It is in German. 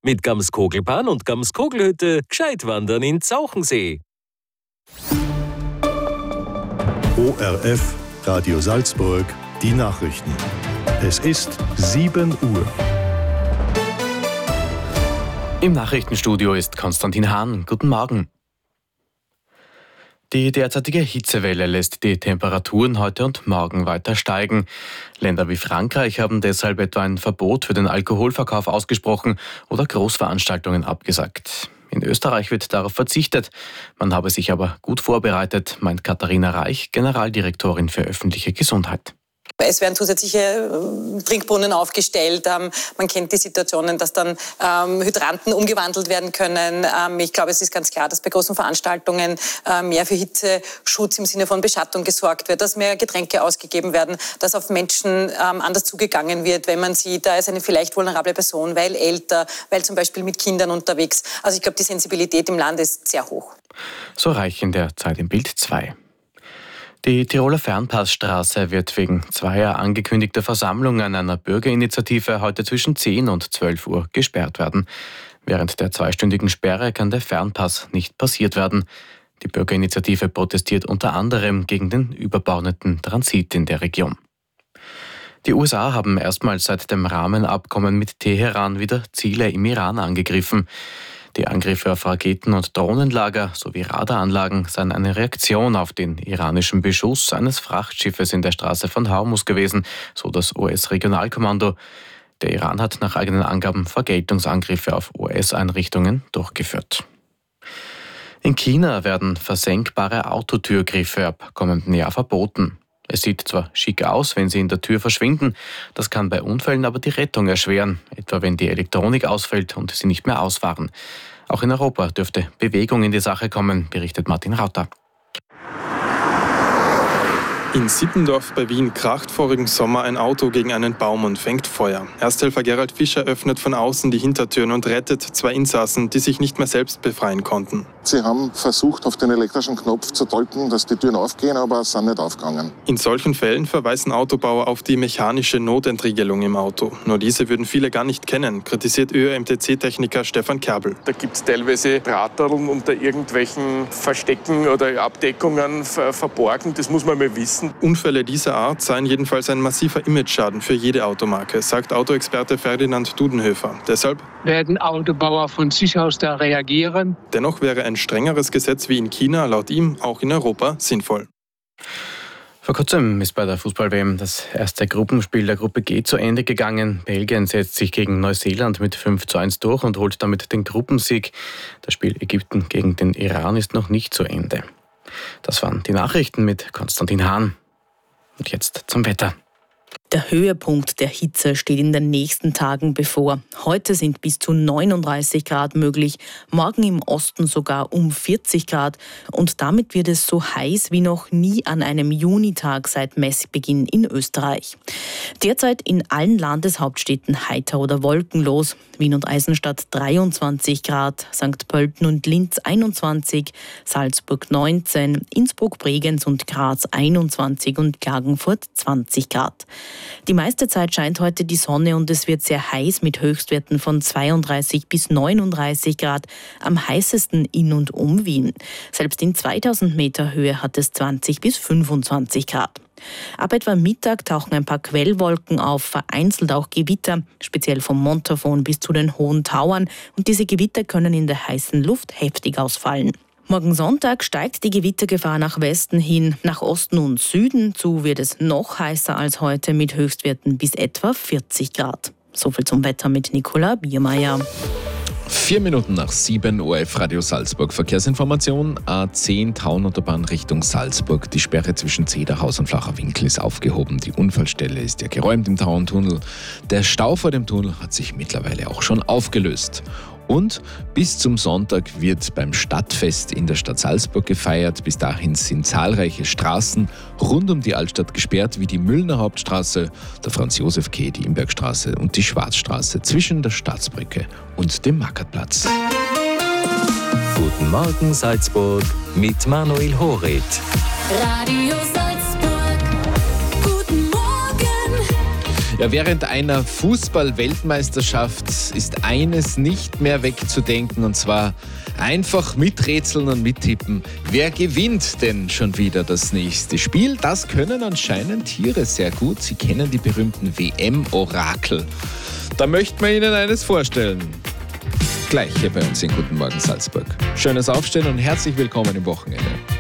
Mit Gamskogelbahn und Gamskogelhütte gescheit wandern in Zauchensee. ORF Radio Salzburg, die Nachrichten. Es ist 7 Uhr. Im Nachrichtenstudio ist Konstantin Hahn. Guten Morgen. Die derzeitige Hitzewelle lässt die Temperaturen heute und morgen weiter steigen. Länder wie Frankreich haben deshalb etwa ein Verbot für den Alkoholverkauf ausgesprochen oder Großveranstaltungen abgesagt. In Österreich wird darauf verzichtet. Man habe sich aber gut vorbereitet, meint Katharina Reich, Generaldirektorin für öffentliche Gesundheit. Es werden zusätzliche Trinkbrunnen aufgestellt. Man kennt die Situationen, dass dann Hydranten umgewandelt werden können. Ich glaube, es ist ganz klar, dass bei großen Veranstaltungen mehr für Hitzeschutz im Sinne von Beschattung gesorgt wird, dass mehr Getränke ausgegeben werden, dass auf Menschen anders zugegangen wird, wenn man sieht, da ist eine vielleicht vulnerable Person, weil älter, weil zum Beispiel mit Kindern unterwegs. Also ich glaube, die Sensibilität im Land ist sehr hoch. So Reich in der Zeit im Bild 2. Die Tiroler Fernpassstraße wird wegen zweier angekündigter Versammlungen einer Bürgerinitiative heute zwischen 10 und 12 Uhr gesperrt werden. Während der zweistündigen Sperre kann der Fernpass nicht passiert werden. Die Bürgerinitiative protestiert unter anderem gegen den überbordenden Transit in der Region. Die USA haben erstmals seit dem Rahmenabkommen mit Teheran wieder Ziele im Iran angegriffen. Die Angriffe auf Raketen- und Drohnenlager sowie Radaranlagen seien eine Reaktion auf den iranischen Beschuss eines Frachtschiffes in der Straße von Hormuz gewesen, so das US-Regionalkommando. Der Iran hat nach eigenen Angaben Vergeltungsangriffe auf US-Einrichtungen durchgeführt. In China werden versenkbare Autotürgriffe ab kommenden Jahr verboten. Es sieht zwar schick aus, wenn sie in der Tür verschwinden, das kann bei Unfällen aber die Rettung erschweren, etwa wenn die Elektronik ausfällt und sie nicht mehr ausfahren. Auch in Europa dürfte Bewegung in die Sache kommen, berichtet Martin Rauter. In Sippendorf bei Wien kracht vorigen Sommer ein Auto gegen einen Baum und fängt Feuer. Ersthelfer Gerald Fischer öffnet von außen die Hintertüren und rettet zwei Insassen, die sich nicht mehr selbst befreien konnten. Sie haben versucht, auf den elektrischen Knopf zu drücken, dass die Türen aufgehen, aber sind nicht aufgegangen. In solchen Fällen verweisen Autobauer auf die mechanische Notentriegelung im Auto. Nur diese würden viele gar nicht kennen, kritisiert ÖMTC-Techniker Stefan Kerbel. Da gibt es teilweise Drahtteln unter irgendwelchen Verstecken oder Abdeckungen verborgen. Das muss man mal wissen. Unfälle dieser Art seien jedenfalls ein massiver Imageschaden für jede Automarke, sagt Autoexperte Ferdinand Dudenhöfer. Deshalb werden Autobauer von sich aus da reagieren. Dennoch wäre ein strengeres Gesetz wie in China laut ihm auch in Europa sinnvoll. Vor kurzem ist bei der Fußball-WM das erste Gruppenspiel der Gruppe G zu Ende gegangen. Belgien setzt sich gegen Neuseeland mit 5:1 durch und holt damit den Gruppensieg. Das Spiel Ägypten gegen den Iran ist noch nicht zu Ende. Das waren die Nachrichten mit Konstantin Hahn. Und jetzt zum Wetter. Der Höhepunkt der Hitze steht in den nächsten Tagen bevor. Heute sind bis zu 39 Grad möglich, morgen im Osten sogar um 40 Grad. Und damit wird es so heiß wie noch nie an einem Junitag seit Messbeginn in Österreich. Derzeit in allen Landeshauptstädten heiter oder wolkenlos. Wien und Eisenstadt 23 Grad, St. Pölten und Linz 21, Salzburg 19, Innsbruck, Bregenz und Graz 21 und Klagenfurt 20 Grad. Die meiste Zeit scheint heute die Sonne und es wird sehr heiß mit Höchstwerten von 32 bis 39 Grad, am heißesten in und um Wien. Selbst in 2000 Meter Höhe hat es 20 bis 25 Grad. Ab etwa Mittag tauchen ein paar Quellwolken auf, vereinzelt auch Gewitter, speziell vom Montafon bis zu den Hohen Tauern. Und diese Gewitter können in der heißen Luft heftig ausfallen. Morgen Sonntag steigt die Gewittergefahr nach Westen hin, nach Osten und Süden. Zu wird es noch heißer als heute mit Höchstwerten bis etwa 40 Grad. Soviel zum Wetter mit Nicola Biermeier. 4 Minuten nach 7 ORF Radio Salzburg. Verkehrsinformation: A10 Taunuterbahn Richtung Salzburg. Die Sperre zwischen Zederhaus und Flacher Winkel ist aufgehoben. Die Unfallstelle ist ja geräumt im Tauerntunnel. Der Stau vor dem Tunnel hat sich mittlerweile auch schon aufgelöst. Und bis zum Sonntag wird beim Stadtfest in der Stadt Salzburg gefeiert. Bis dahin sind zahlreiche Straßen rund um die Altstadt gesperrt, wie die Müllner Hauptstraße, der Franz-Josef-Quai, die Imbergstraße und die Schwarzstraße zwischen der Staatsbrücke und dem Marktplatz. Guten Morgen Salzburg mit Manuel Horit. Radio Salzburg, guten Morgen. Ja, während einer Fußball-Weltmeisterschaft ist eines nicht mehr wegzudenken, und zwar einfach miträtseln und mittippen. Wer gewinnt denn schon wieder das nächste Spiel? Das können anscheinend Tiere sehr gut. Sie kennen die berühmten WM-Orakel. Da möchten wir Ihnen eines vorstellen. Gleich hier bei uns in Guten Morgen Salzburg. Schönes Aufstehen und herzlich willkommen im Wochenende.